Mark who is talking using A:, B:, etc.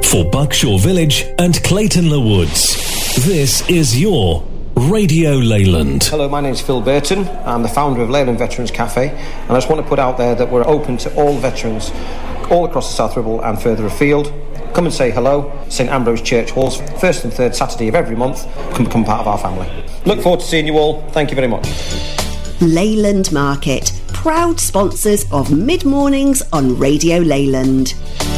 A: for Buckshaw Village and Clayton Le Woods. This is your Radio Leyland.
B: Hello, my name's Phil Burton. I'm the founder of Leyland Veterans Cafe, and I just want to put out there that we're open to all veterans all across the South Ribble and further afield. Come and say hello. St Ambrose Church Halls, first and third Saturday of every month. Come become part of our family. Look forward to seeing you all. Thank you very much.
C: Leyland Market, proud sponsors of Mid Mornings on Radio Leyland.